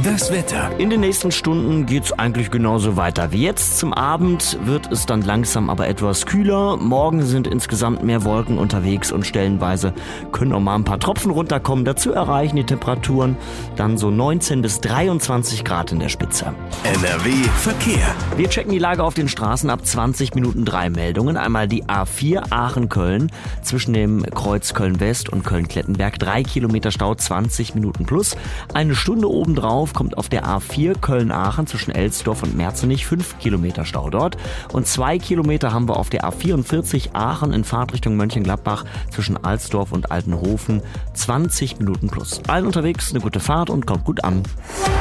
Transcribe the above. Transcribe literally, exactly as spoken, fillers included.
Das Wetter. In den nächsten Stunden geht's eigentlich genauso weiter wie jetzt. Zum Abend wird es dann langsam aber etwas kühler. Morgen sind insgesamt mehr Wolken unterwegs und stellenweise können auch mal ein paar Tropfen runterkommen. Dazu erreichen die Temperaturen dann so neunzehn bis dreiundzwanzig Grad in der Spitze. N R W Verkehr. Wir checken die Lage auf den Straßen ab zwanzig Minuten drei Meldungen. Einmal die A vier Aachen-Köln zwischen dem Kreuz Köln-West und Köln-Klettenberg. Drei Kilometer Stau, zwanzig Minuten plus. Eine Stunde obendrauf kommt auf der A vier Köln-Aachen zwischen Elsdorf und Merzenich. Fünf Kilometer Stau dort. Und zwei Kilometer haben wir auf der A vierundvierzig Aachen in Fahrtrichtung Mönchengladbach zwischen Alsdorf und Altenhofen. zwanzig Minuten plus. Allen unterwegs eine gute Fahrt und kommt gut an.